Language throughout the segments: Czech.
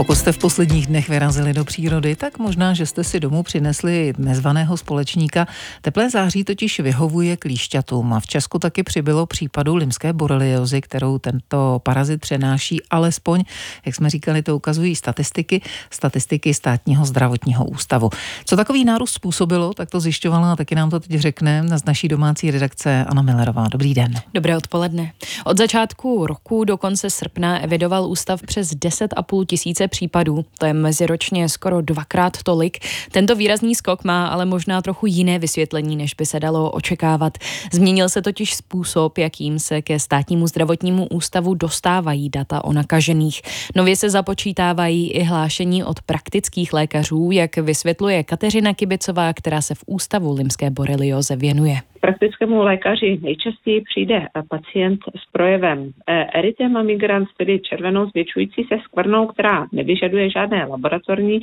Pokud jste v posledních dnech vyrazili do přírody, tak možná, že jste si domů přinesli nezvaného společníka. Teplé září totiž vyhovuje klíšťatům a v Česku taky přibylo případů limské boreliozy, kterou tento parazit přenáší, alespoň, jak jsme říkali, to ukazují statistiky Státního zdravotního ústavu. Co takový nárůst způsobilo, tak to zjišťovala a taky nám to teď řekne z naší domácí redakce Anna Millerová. Dobrý den. Dobré odpoledne. Od začátku roku do konce srpna evidoval ústav přes 10,5 tisíce případů. To je meziročně skoro 2x tolik. Tento výrazný skok má ale možná trochu jiné vysvětlení, než by se dalo očekávat. Změnil se totiž způsob, jakým se ke Státnímu zdravotnímu ústavu dostávají data o nakažených. Nově se započítávají i hlášení od praktických lékařů, jak vysvětluje Kateřina Kibicová, která se v ústavu limské borelioze věnuje. Praktickému lékaři nejčastěji přijde pacient s projevem erythema migrans, tedy červenou zvětšující se skvrnou, která nevyžaduje žádné laboratorní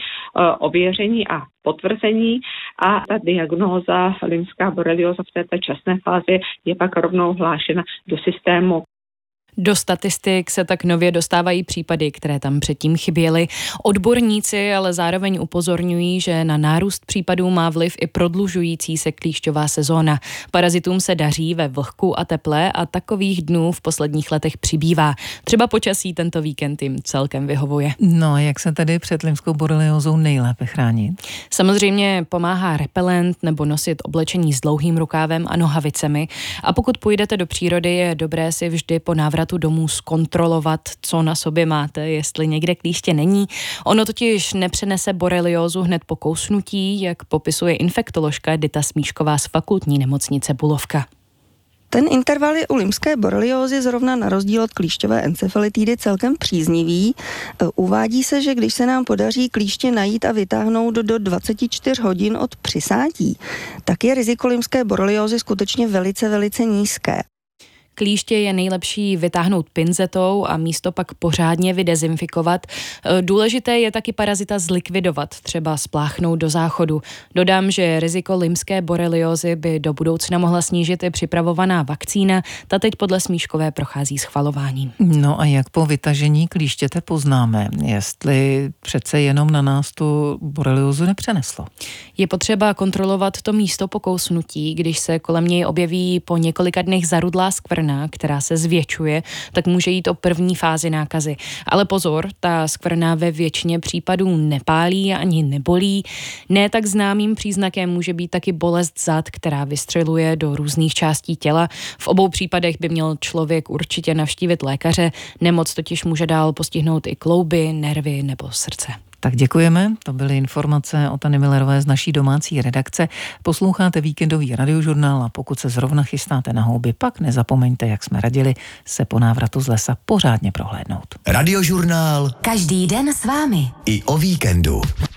ověření a potvrzení, a ta diagnóza limská borelioza v této časné fázi je pak rovnou hlášena do systému. Do statistik se tak nově dostávají případy, které tam předtím chyběly. Odborníci ale zároveň upozorňují, že na nárůst případů má vliv i prodlužující se klíšťová sezóna. Parazitům se daří ve vlhku a teple a takových dnů v posledních letech přibývá. Třeba počasí tento víkend jim celkem vyhovuje. No a jak se tedy před limskou boreliózou nejlépe chránit? Samozřejmě pomáhá repelent nebo nosit oblečení s dlouhým rukávem a nohavicemi. A pokud půjdete do přírody, je dobré si vždy po návratu domů zkontrolovat, co na sobě máte, jestli někde klíště není. Ono totiž nepřenese boreliózu hned po kousnutí, jak popisuje infektoložka Dita Smíšková z Fakultní nemocnice Bulovka. Ten interval je u limské boreliózy zrovna na rozdíl od klíšťové encefalitidy celkem příznivý. Uvádí se, že když se nám podaří klíště najít a vytáhnout do 24 hodin od přisátí, tak je riziko limské boreliózy skutečně velice, velice nízké. Klíště je nejlepší vytáhnout pinzetou a místo pak pořádně vydezinfikovat. Důležité je taky parazita zlikvidovat, třeba spláchnout do záchodu. Dodám, že riziko limské boreliozy by do budoucna mohla snížit i připravovaná vakcína. Ta teď podle Smíškové prochází schvalováním. No a jak po vytažení klíštěte poznáme, jestli přece jenom na nás tu boreliozu nepřeneslo? Je potřeba kontrolovat to místo po kousnutí, když se kolem něj objeví po několika dnech zarudlá skvrna, která se zvětšuje, tak může jít o první fázi nákazy. Ale pozor, ta skvrna ve většině případů nepálí ani nebolí. Ne tak známým příznakem může být taky bolest zad, která vystřeluje do různých částí těla. V obou případech by měl člověk určitě navštívit lékaře. Nemoc totiž může dál postihnout i klouby, nervy nebo srdce. Tak děkujeme, to byly informace od Anny Millerové z naší domácí redakce. Posloucháte víkendový radiožurnál a pokud se zrovna chystáte na houby, pak nezapomeňte, jak jsme radili, se po návratu z lesa pořádně prohlédnout. Radiožurnál. Každý den s vámi. I o víkendu.